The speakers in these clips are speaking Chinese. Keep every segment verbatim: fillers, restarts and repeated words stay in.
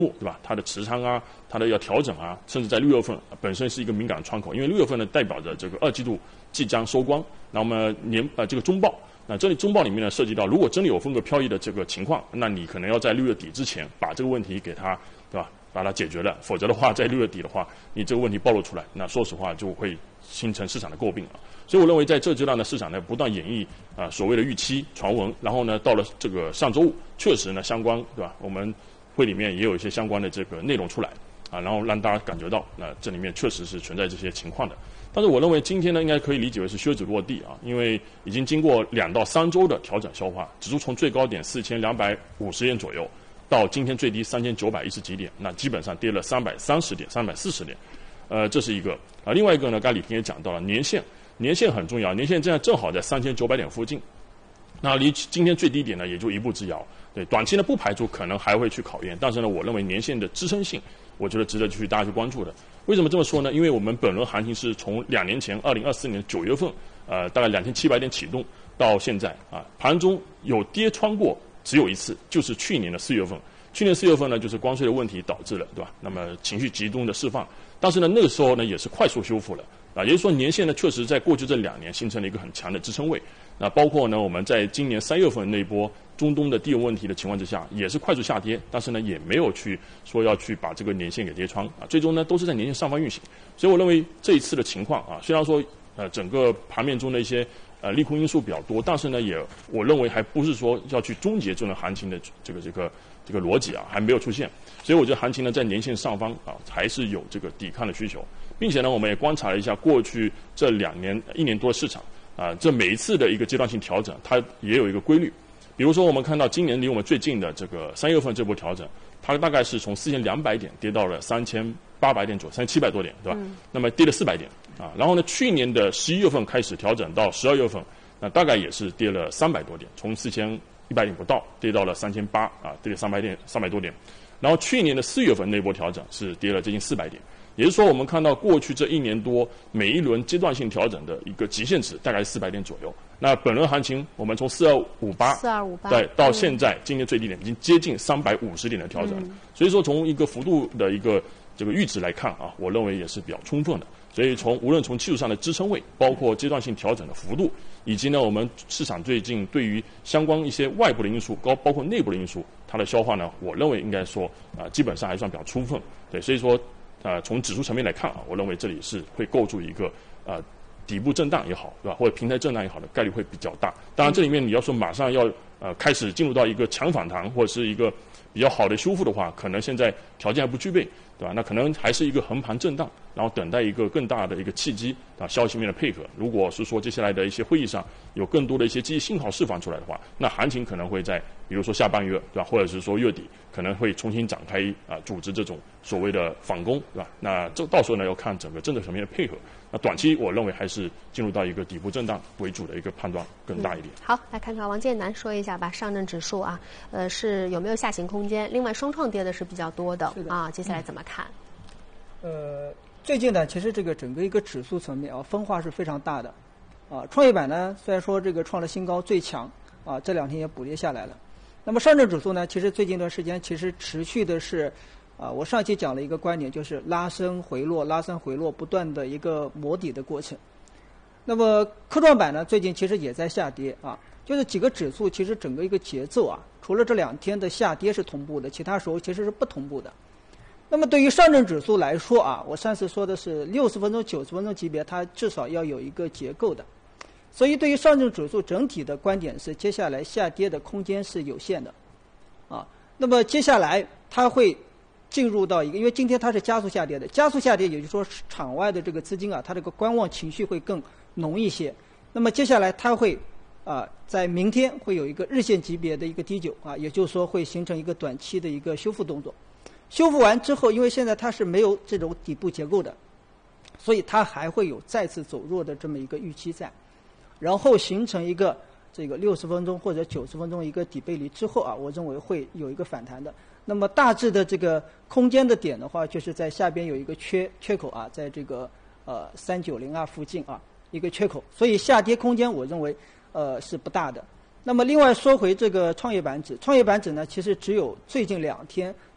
对吧？它的持仓啊，它的要调整啊，甚至在六月份本身是一个敏感窗口，因为六月份呢代表着这个二季度即将收光。那么年呃这个中报，那这里中报里面呢涉及到，如果真的有风格飘逸的这个情况，那你可能要在六月底之前把这个问题给它，对吧？把它解决了，否则的话，在六月底的话，你这个问题暴露出来，那说实话就会形成市场的诟病了。所以我认为在这阶段呢，市场呢不断演绎啊、呃、所谓的预期传闻，然后呢到了这个上周五，确实呢相关对吧？我们会里面也有一些相关的这个内容出来啊，然后让大家感觉到那、呃、这里面确实是存在这些情况的。但是我认为今天呢应该可以理解为是靴子落地啊，因为已经经过两到三周的调整消化，指数从最高点四千两百五十点左右。到今天最低三千九百一十几点，那基本上跌了三百三十点、三百四十点，呃，这是一个啊。另外一个呢，刚才李平也讲到了年线，年线很重要，年线现在正好在三千九百点附近，那离今天最低点呢也就一步之遥。对，短期呢不排除可能还会去考验，但是呢，我认为年线的支撑性，我觉得值得去大家去关注的。为什么这么说呢？因为我们本轮行情是从两年前二零二四年九月份，呃，大概两千七百点启动到现在啊，盘中有跌穿过。只有一次，就是去年的四月份。去年四月份呢，就是关税的问题导致了，对吧？那么情绪集中的释放，但是呢，那个时候呢也是快速修复了啊，也就是说年线呢确实在过去这两年形成了一个很强的支撑位。那包括呢，我们在今年三月份那波中东的地缘问题的情况之下，也是快速下跌，但是呢也没有去说要去把这个年线给跌穿啊，最终呢都是在年线上方运行。所以我认为这一次的情况啊，虽然说呃整个盘面中的一些。呃，利空因素比较多，但是呢，也我认为还不是说要去终结这种行情的这个这个这个逻辑啊，还没有出现。所以我觉得行情呢，在年线上方啊，还是有这个抵抗的需求，并且呢，我们也观察了一下过去这两年一年多的市场啊，这每一次的一个阶段性调整，它也有一个规律。比如说，我们看到今年离我们最近的这个三月份这波调整，它大概是从四千两百点跌到了三千八百点左右，三千七百多点，对吧？嗯、那么跌了四百点。啊，然后呢，去年的十一月份开始调整到十二月份，那大概也是跌了三百多点，从四千一百点不到跌到了三千八啊，跌了三百点，三百多点。然后去年的四月份那波调整是跌了接近四百点，也就是说，我们看到过去这一年多每一轮阶段性调整的一个极限值大概是四百点左右。那本轮行情，我们从四二五八， 四二五八， 对，到现在、嗯、今天最低点已经接近三百五十点的调整了、嗯。所以说，从一个幅度的一个这个阈值来看啊，我认为也是比较充分的。所以从无论从技术上的支撑位，包括阶段性调整的幅度，以及呢我们市场最近对于相关一些外部的因素，高包括内部的因素，它的消化呢，我认为应该说啊、呃、基本上还算比较充分。对，所以说啊、呃、从指数层面来看啊，我认为这里是会构筑一个呃底部震荡也好，对吧？或者平台震荡也好的概率会比较大。当然这里面你要说马上要呃开始进入到一个强反弹或者是一个比较好的修复的话，可能现在条件还不具备，对吧？那可能还是一个横盘震荡，然后等待一个更大的一个契机啊，消息面的配合。如果是说接下来的一些会议上有更多的一些积极信号释放出来的话，那行情可能会在比如说下半月，对吧？或者是说月底可能会重新展开啊，组织这种所谓的反攻，对吧？那这到时候呢要看整个政策层面的配合。那短期我认为还是进入到一个底部震荡为主的一个判断更大一点。 嗯、好，来看看王建南说一下吧，上证指数啊，呃是有没有下行空间？另外双创跌的是比较多的， 的啊，接下来怎么看？ 呃，最近呢，其实这个整个一个指数层面啊，分化是非常大的，啊，创业板呢虽然说这个创了新高最强，啊，这两天也补跌下来了。那么上证指数呢，其实最近一段时间其实持续的是。啊，我上期讲了一个观点，就是拉升回落、拉升回落，不断的一个磨底的过程。那么科创板呢，最近其实也在下跌啊，就是几个指数其实整个一个节奏啊，除了这两天的下跌是同步的，其他时候其实是不同步的。那么对于上证指数来说啊，我上次说的是六十分钟、九十分钟级别，它至少要有一个结构的。所以对于上证指数整体的观点是，接下来下跌的空间是有限的，啊，那么接下来它会。进入到一个，因为今天它是加速下跌的，加速下跌，也就是说场外的这个资金啊，它这个观望情绪会更浓一些。那么接下来它会啊、呃，在明天会有一个日线级别的一个低九啊，也就是说会形成一个短期的一个修复动作。修复完之后，因为现在它是没有这种底部结构的，所以它还会有再次走弱的这么一个预期在，然后形成一个这个六十分钟或者九十分钟一个底背离之后啊，我认为会有一个反弹的。那么大致的这个空间的点的话，就是在下边有一个缺缺口啊，在这个呃三九零二附近啊一个缺口，所以下跌空间我认为呃是不大的。那么另外说回这个创业板指，创业板指呢，其实只有最近两天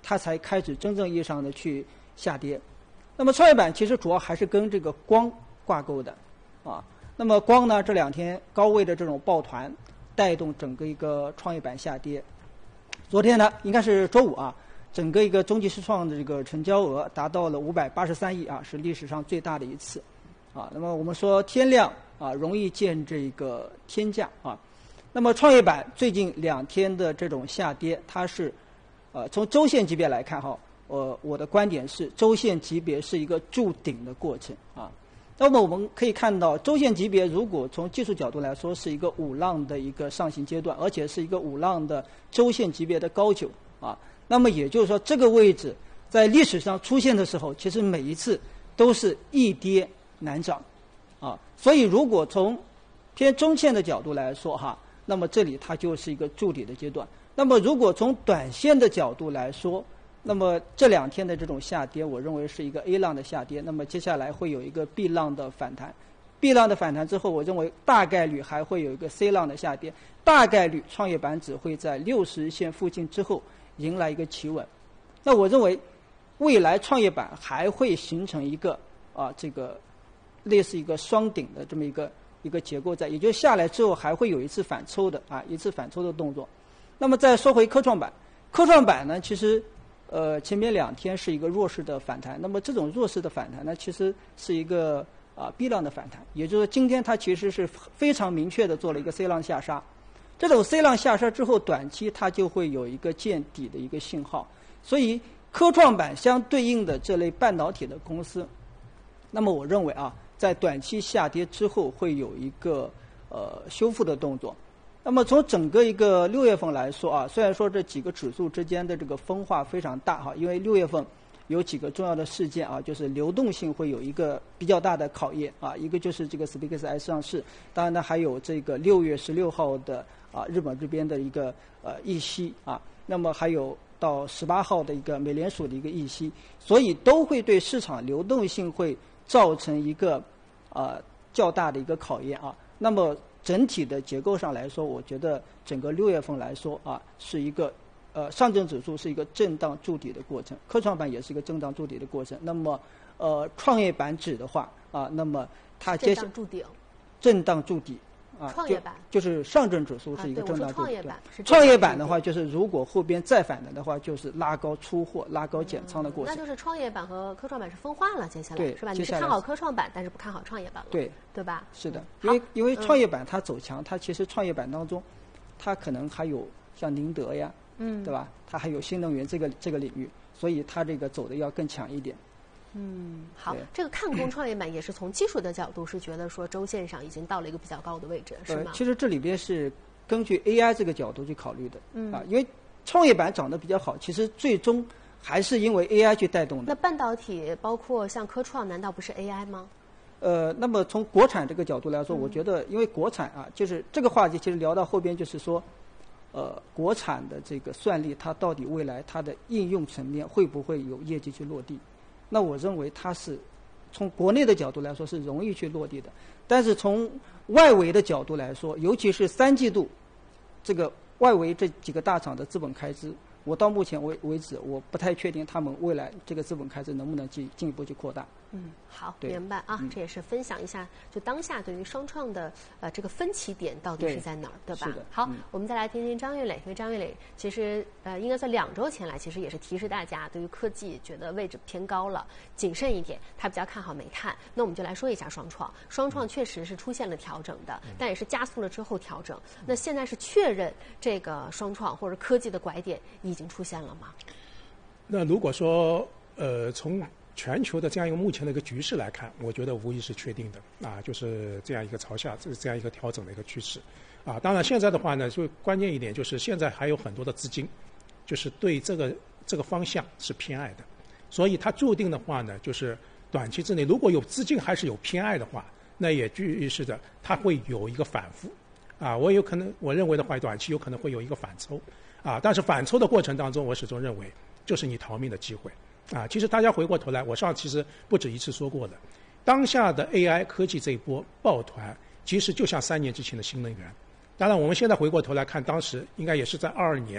它才开始真正意义上的去下跌。那么创业板其实主要还是跟这个光挂钩的，啊，那么光呢这两天高位的这种抱团，带动整个一个创业板下跌。昨天呢应该是周五啊，整个一个中级市创的这个成交额达到了五百八十三亿啊，是历史上最大的一次，啊，那么我们说天量啊容易见这个天价啊。那么创业板最近两天的这种下跌，它是，呃，从周线级别来看哈，呃，我的观点是周线级别是一个筑顶的过程啊。那么我们可以看到，周线级别如果从技术角度来说是一个五浪的一个上行阶段，而且是一个五浪的周线级别的高九啊。那么也就是说，这个位置在历史上出现的时候，其实每一次都是易跌难涨啊。所以如果从偏中线的角度来说哈，那么这里它就是一个筑底的阶段。那么如果从短线的角度来说，那么这两天的这种下跌，我认为是一个 A 浪的下跌。那么接下来会有一个 B 浪的反弹 ，B 浪的反弹之后，我认为大概率还会有一个 C 浪的下跌，大概率创业板指会在六十日线附近之后迎来一个企稳。那我认为未来创业板还会形成一个啊这个类似一个双顶的这么一个。一个结构在，也就是下来之后还会有一次反抽的啊，一次反抽的动作。那么再说回科创板，科创板呢，其实呃前面两天是一个弱势的反弹，那么这种弱势的反弹呢，其实是一个啊 B 浪的反弹，也就是说今天它其实是非常明确的做了一个 C 浪下杀。这种 C 浪下杀之后，短期它就会有一个见底的一个信号，所以科创板相对应的这类半导体的公司，那么我认为啊。在短期下跌之后会有一个呃修复的动作。那么从整个一个六月份来说啊，虽然说这几个指数之间的这个分化非常大哈，因为六月份有几个重要的事件啊，就是流动性会有一个比较大的考验啊，一个就是这个 S P X S 上市，当然呢还有这个六月十六号的啊日本这边的一个呃议息啊，那么还有到十八号的一个美联储的一个议息，所以都会对市场流动性会造成一个呃较大的一个考验啊。那么整体的结构上来说，我觉得整个六月份来说啊，是一个呃上证指数是一个震荡筑底的过程，科创板也是一个震荡筑底的过程。那么呃创业板指的话啊，那么它接震荡筑顶， 震荡筑底。啊， 创业板就就是上证指数是一个震荡筑底。 创业板是创业板的话，就是如果后边再反弹的话，就是拉高出货、拉高减仓的过程。 嗯、那就是创业板和科创板是分化了，接下来对是吧？你是看好科创板，但是不看好创业板了， 对对吧？ 是的， 嗯、 因为因为创业板它走强，嗯、它其实创业板当中，它可能还有像宁德呀， 嗯， 对吧？它还有新能源这个这个领域，所以它这个走的要更强一点。 嗯，好，这个看空创业板也是从技术的角度，是觉得说周线上已经到了一个比较高的位置，是吗？ 呃，其实这里边是根据 A I 这个角度去考虑的， 嗯啊，因为创业板涨得比较好，其实最终还是因为 A I 去带动的。 那半导体包括像科创，难道不是 A I 吗？ 呃，那么从国产这个角度来说，嗯、我觉得因为国产啊，就是这个话题其实聊到后边就是说，呃，国产的这个算力，它到底未来它的应用层面会不会有业绩去落地？那我认为它是从国内的角度来说是容易去落地的，但是从外围的角度来说，尤其是三季度，这个外围这几个大厂的资本开支，我到目前为为止，我不太确定他们未来这个资本开支能不能进进一步去扩大。 嗯，好，明白啊、嗯，这也是分享一下，就当下对于双创的呃这个分歧点到底是在哪儿， 对, 对吧？ 是的。 好、 嗯， 我们再来听听张玉磊，因为张玉磊其实呃应该在两周前来，其实也是提示大家，对于科技觉得位置偏高了，谨慎一点，他比较看好煤炭。那我们就来说一下双创，双创确实是出现了调整的，但也是加速了之后调整。那现在是确认这个双创或者科技的拐点已经出现了吗？ 那如果说呃从全球的这样一个目前的一个局势来看，我觉得无疑是确定的啊，就是这样一个朝下，这这样一个调整的一个趋势啊。当然现在的话呢，就关键一点就是现在还有很多的资金，就是对这个这个方向是偏爱的，所以它注定的话呢，就是短期之内如果有资金还是有偏爱的话，那也预示着它会有一个反复啊。我有可能我认为的话，短期有可能会有一个反抽啊，但是反抽的过程当中，我始终认为就是你逃命的机会。啊，其实大家回过头来，我上其实不止一次说过的，当下的 A I 科技这一波抱团，其实就像三年之前的新能源。当然，我们现在回过头来看，当时应该也是在二二年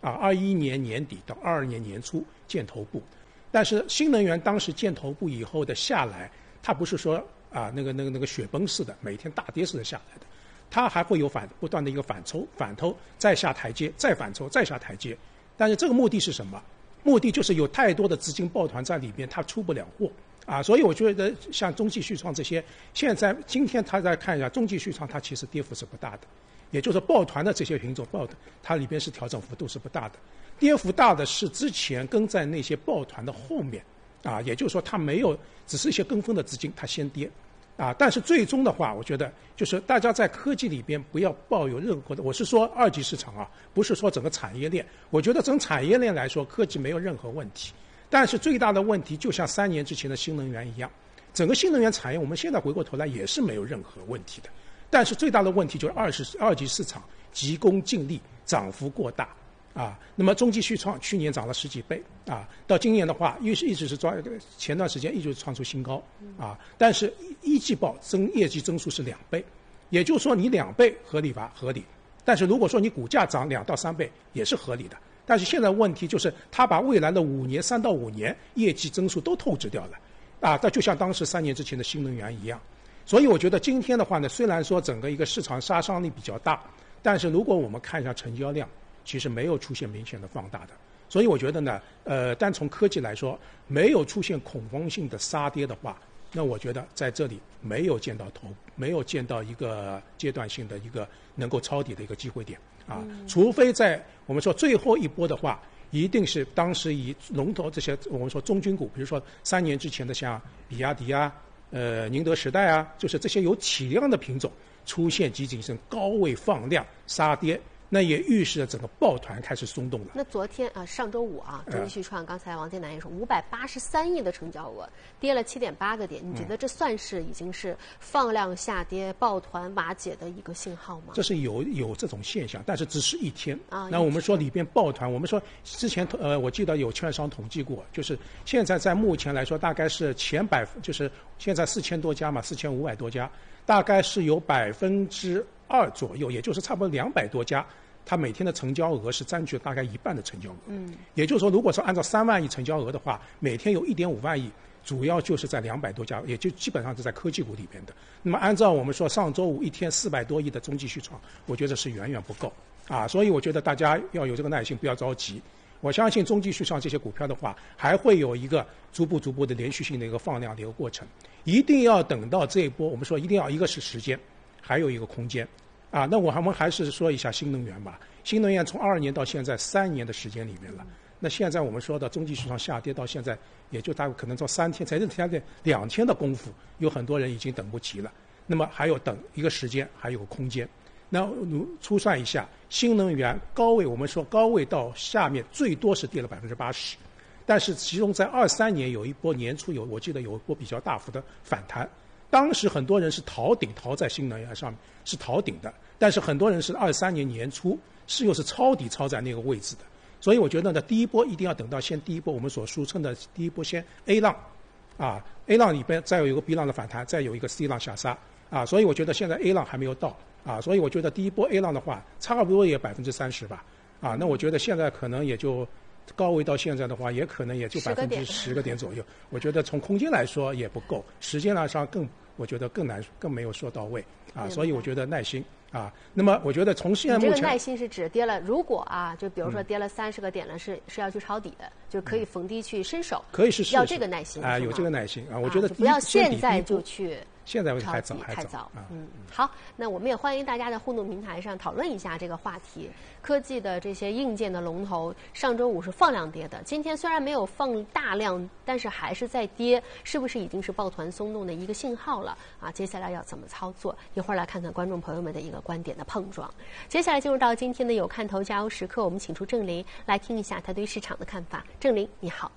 啊，二一年年底到二二年年初见头部。但是新能源当时见头部以后的下来，它不是说啊那个那个那个雪崩式的每天大跌式的下来的，它还会有反不断的一个反抽反抽，再下台阶，再反抽，再下台阶。但是这个目的是什么？目的就是有太多的资金抱团在里边，它出不了货啊。所以我觉得像中继续创这些，现在今天他再看一下中继续创，它其实跌幅是不大的，也就是抱团的这些品种抱团，它里边是调整幅度是不大的。跌幅大的是之前跟在那些抱团的后面，啊，也就是说它没有，只是一些跟风的资金它先跌，啊，但是最终的话，我觉得就是大家在科技里边不要抱有任何的，我是说二级市场啊，不是说整个产业链，我觉得整产业链来说，科技没有任何问题，但是最大的问题就像三年之前的新能源一样，整个新能源产业我们现在回过头来也是没有任何问题的，但是最大的问题就是二是二级市场急功近利，涨幅过大。啊，那么中继续创去年涨了十几倍啊，到今年的话，一是一直是抓前段时间一直创出新高啊，但是一季报增业绩增速是两倍，也就是说你两倍合理吧？合理。但是如果说你股价涨两到三倍也是合理的，但是现在问题就是它把未来的五年三到五年业绩增速都透支掉了啊，那就像当时三年之前的新能源一样。所以我觉得今天的话呢，虽然说整个一个市场杀伤力比较大，但是如果我们看一下成交量，其实没有出现明显的放大的，所以我觉得呢，呃，单从科技来说，没有出现恐慌性的杀跌的话，那我觉得在这里没有见到头，没有见到一个阶段性的一个能够抄底的一个机会点啊，嗯、除非在我们说最后一波的话，一定是当时以龙头这些我们说中军股，比如说三年之前的像比亚迪啊、呃宁德时代啊，就是这些有体量的品种出现急谨慎高位放量杀跌。那也预示着整个抱团开始松动了。 那昨天啊，上周五啊，中继续创，刚才王建南也说，五百八十三亿的成交额，跌了七点八个点。你觉得这算是已经是放量下跌、抱团瓦解的一个信号吗？ 这是有有这种现象，但是只是一天啊。那我们说里边抱团，我们说之前呃，我记得有券商统计过，就是现在在目前来说，大概是前百，就是现在四千多家嘛，四千五百多家，大概是有百分之二左右，也就是差不多两百多家，它每天的成交额是占据了大概一半的成交额。嗯，也就是说，如果是按照三万亿成交额的话，每天有一点五万亿，主要就是在两百多家，也就基本上是在科技股里边的。那么按照我们说上周五一天四百多亿的中继续创，我觉得是远远不够啊，所以我觉得大家要有这个耐心，不要着急。我相信中继续创这些股票的话，还会有一个逐步逐步的连续性的一个放量的一个过程，一定要等到这一波，我们说一定要一个是时间。还有一个空间，啊，那我们还是说一下新能源吧。新能源从二二年到现在三年的时间里面了，那现在我们说的中继续创下跌到现在，也就大概可能到三天，才是才两天的功夫，有很多人已经等不及了。那么还有等一个时间，还有个空间。那粗算一下，新能源高位，我们说高位到下面最多是跌了百分之八十，但是其中在二三年有一波年初有，我记得有一波比较大幅的反弹。当时很多人是逃顶，逃在新能源上面是逃顶的，但是很多人是二三年年初是又是抄底抄在那个位置的，所以我觉得呢，第一波一定要等到先第一波我们所俗称的第一波先 A 浪，啊 A 浪里边再有一个 B 浪的反弹，再有一个 C 浪下杀，啊，所以我觉得现在 A 浪还没有到，啊，所以我觉得第一波 A 浪的话，差不多也百分之三十吧，啊，那我觉得现在可能也就。高位到现在的话，也可能也就百分之十个点左右。我觉得从空间来说也不够，时间来说更，我觉得更难，更没有说到位啊。所以我觉得耐心啊。那么我觉得从现在目前， 这个耐心是指跌了，如果啊，就比如说跌了三十个点了，是是要去抄底的，就可以逢低去伸手。 可以是要这个耐心啊，有这个耐心啊。我觉得不要现在就去。 现在还早， 还早啊。嗯，好，那我们也欢迎大家在互动平台上讨论一下这个话题。科技的这些硬件的龙头，上周五是放量跌的，今天虽然没有放大量，但是还是在跌，是不是已经是抱团松动的一个信号了啊？接下来要怎么操作？一会儿来看看观众朋友们的一个观点的碰撞。接下来进入到今天的有看头加油时刻，我们请出郑林来听一下他对市场的看法。郑林，你好。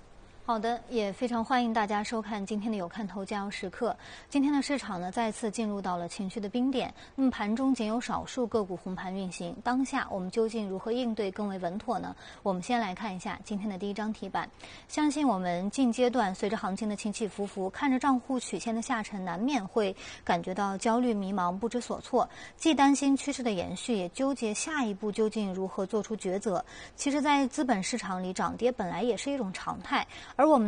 好的，也非常欢迎大家收看今天的有看头加油时刻。今天的市场呢，再次进入到了情绪的冰点。那么盘中仅有少数个股红盘运行，当下我们究竟如何应对更为稳妥呢？我们先来看一下今天的第一张题板。相信我们近阶段随着行情的起起伏伏，看着账户曲线的下沉，难免会感觉到焦虑、迷茫、不知所措，既担心趋势的延续，也纠结下一步究竟如何做出抉择。其实，在资本市场里，涨跌本来也是一种常态。而我们